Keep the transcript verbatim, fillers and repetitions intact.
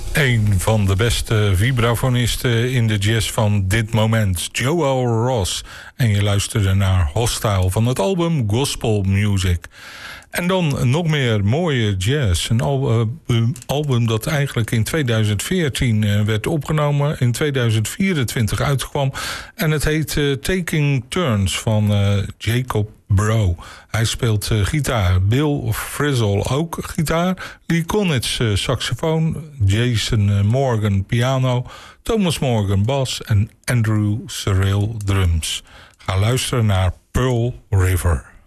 Een van de beste vibrafonisten in de jazz van dit moment, Joel Ross. En je luisterde naar Hostile van het album Gospel Music. En dan nog meer mooie jazz. Een album, album dat eigenlijk in tweeduizend veertien werd opgenomen, in tweeduizend vierentwintig uitkwam. En het heet uh, Taking Turns van uh, Jacob Bro. Hij speelt uh, gitaar. Bill Frisell ook gitaar. Lee Konitz uh, saxofoon. Jason uh, Morgan piano. Thomas Morgan bas. En Andrew Cyril drums. Ga luisteren naar Pearl River.